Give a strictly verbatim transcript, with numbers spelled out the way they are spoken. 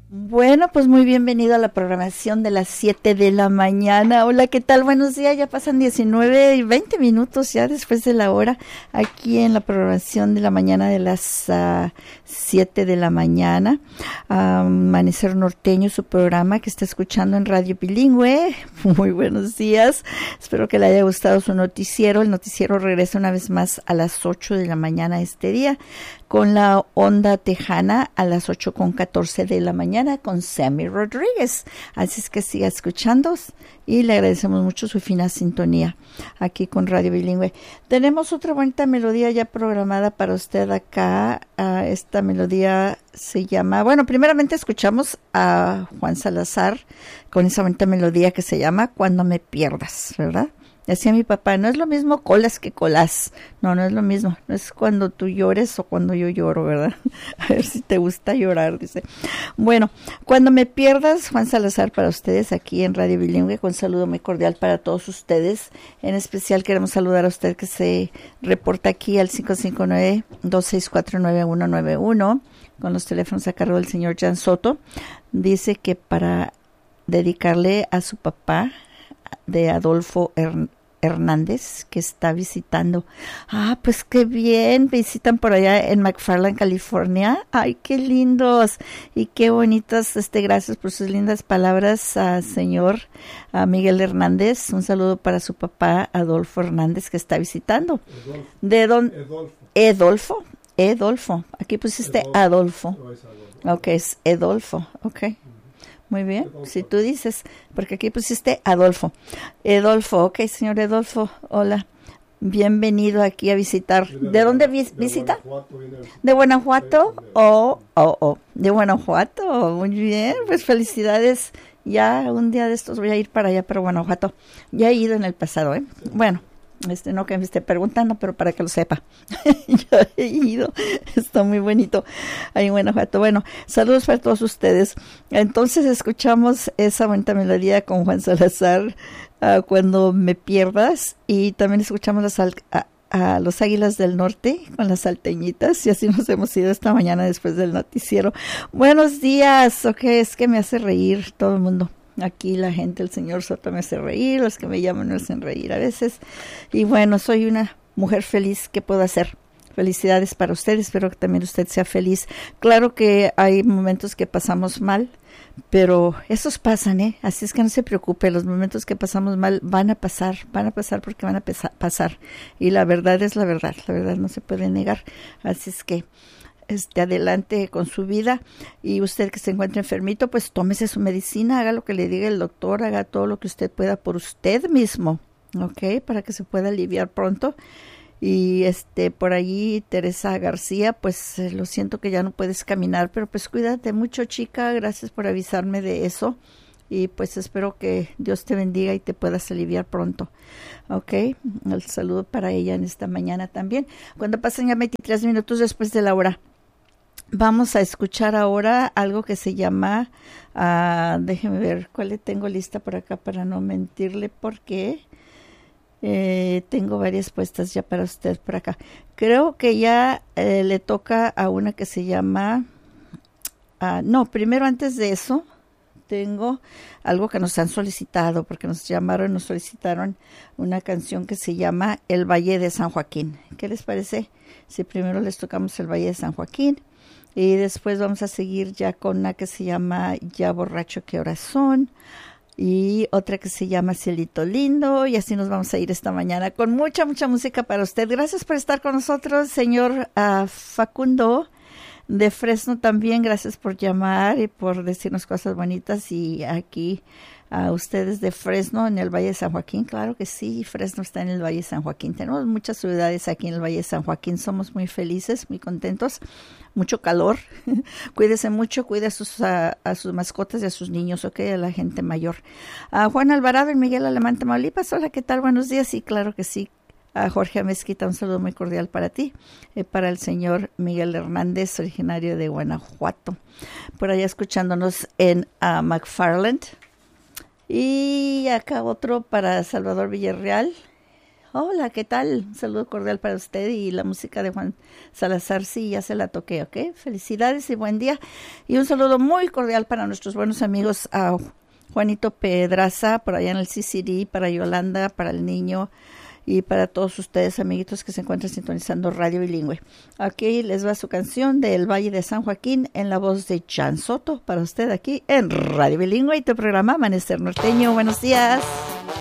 Bueno, pues muy bienvenido a la programación de las siete de la mañana. Hola, ¿qué tal? Buenos días, ya pasan diecinueve y veinte minutos ya después de la hora aquí en la programación de la mañana de las uh, siete de la mañana. Uh, Amanecer Norteño, su programa que está escuchando en Radio Bilingüe. Muy buenos días, espero que le haya gustado su noticiero. El noticiero regresa una vez más a las ocho de la mañana este día, con la onda tejana a las ocho con catorce de la mañana con Sammy Rodríguez. Así es que siga escuchando y le agradecemos mucho su fina sintonía aquí con Radio Bilingüe. Tenemos otra bonita melodía ya programada para usted acá. Uh, esta melodía se llama, bueno, primeramente escuchamos a Juan Salazar con esa bonita melodía que se llama Cuando me pierdas, ¿verdad? Decía mi papá, no es lo mismo colas que colas. No, no es lo mismo. No es cuando tú llores o cuando yo lloro, ¿verdad? A ver si te gusta llorar, dice. Bueno, Cuando me pierdas, Juan Salazar para ustedes aquí en Radio Bilingüe, con saludo muy cordial para todos ustedes. En especial queremos saludar a usted que se reporta aquí al cinco cinco nueve, dos seis cuatro, nueve uno nueve uno, con los teléfonos a cargo del señor Jan Soto. Dice que para dedicarle a su papá, de Adolfo Hernández, Hernández, que está visitando. Ah, pues qué bien, visitan por allá en McFarland, California. Ay, qué lindos y qué bonitas. Este, gracias por sus lindas palabras, uh, señor uh, Miguel Hernández. Un saludo para su papá Adolfo Hernández, que está visitando. Edolfo. ¿De dónde? Edolfo. Edolfo. Edolfo. Aquí pusiste Edolfo. Adolfo. No, es Adolfo. Ok, es Edolfo. Ok. Muy bien, Edolfo. Si tú dices, porque aquí pusiste Adolfo. Edolfo, ok, señor Edolfo, hola. Bienvenido aquí a visitar. ¿De, ¿De dónde vi- de visita? Guanajuato, viene el- ¿De Guanajuato? Oh, oh, oh, de Guanajuato, muy bien, pues felicidades. Ya un día de estos voy a ir para allá, para Guanajuato. Ya he ido en el pasado, ¿eh? Sí. Bueno. Este, no que me esté preguntando, pero para que lo sepa. Yo he ido, está muy bonito ahí en Guanajuato. Bueno, saludos para todos ustedes. Entonces escuchamos esa bonita melodía con Juan Salazar, uh, Cuando me pierdas, y también escuchamos las a, a los Águilas del Norte con las salteñitas, y así nos hemos ido esta mañana después del noticiero. Buenos días, ok, es que me hace reír todo el mundo. Aquí la gente, el señor Soto me hace reír, los que me llaman me hacen reír a veces. Y bueno, soy una mujer feliz, ¿qué puedo hacer? Felicidades para ustedes, espero que también usted sea feliz. Claro que hay momentos que pasamos mal, pero esos pasan, ¿eh? Así es que no se preocupe, los momentos que pasamos mal van a pasar, van a pasar porque van a pesa- pasar. Y la verdad es la verdad, la verdad no se puede negar. Así es que Este, adelante con su vida, y usted que se encuentra enfermito, pues tómese su medicina, haga lo que le diga el doctor, haga todo lo que usted pueda por usted mismo, ¿ok? Para que se pueda aliviar pronto. Y este, por allí Teresa García, pues eh, lo siento que ya no puedes caminar, pero pues cuídate mucho, chica, gracias por avisarme de eso. Y pues espero que Dios te bendiga y te puedas aliviar pronto. Ok, el saludo para ella en esta mañana también. Cuando pasen ya veintitrés minutos después de la hora, vamos a escuchar ahora algo que se llama, uh, déjeme ver cuál le tengo lista por acá para no mentirle, porque eh, tengo varias puestas ya para usted por acá. Creo que ya eh, le toca a una que se llama, uh, no, primero antes de eso, tengo algo que nos han solicitado, porque nos llamaron, nos solicitaron una canción que se llama El Valle de San Joaquín. ¿Qué les parece? Si primero les tocamos El Valle de San Joaquín y después vamos a seguir ya con una que se llama Ya borracho qué horas son, y otra que se llama Cielito Lindo, y así nos vamos a ir esta mañana con mucha, mucha música para usted. Gracias por estar con nosotros, señor uh, Facundo de Fresno también, gracias por llamar y por decirnos cosas bonitas. Y aquí a ustedes de Fresno, en el Valle de San Joaquín, claro que sí, Fresno está en el Valle de San Joaquín. Tenemos muchas ciudades aquí en el Valle de San Joaquín, somos muy felices, muy contentos, mucho calor. Cuídese mucho, cuide a sus, a, a sus mascotas y a sus niños, ok, a la gente mayor. A Juan Alvarado y Miguel Alemán, Tamaulipas, hola, ¿qué tal? Buenos días, y claro que sí. A Jorge Mezquita, un saludo muy cordial para ti, eh, para el señor Miguel Hernández, originario de Guanajuato, por allá escuchándonos en uh, McFarland. Y acá otro para Salvador Villarreal. Hola, ¿qué tal? Un saludo cordial para usted y la música de Juan Salazar, sí, ya se la toqué, ¿ok? Felicidades y buen día. Y un saludo muy cordial para nuestros buenos amigos a Juanito Pedraza, por allá en el C C D, para Yolanda, para el niño y para todos ustedes, amiguitos que se encuentran sintonizando Radio Bilingüe. Aquí les va su canción del Valle de San Joaquín en la voz de Jan Soto, para usted aquí en Radio Bilingüe y tu programa Amanecer Norteño. Buenos días.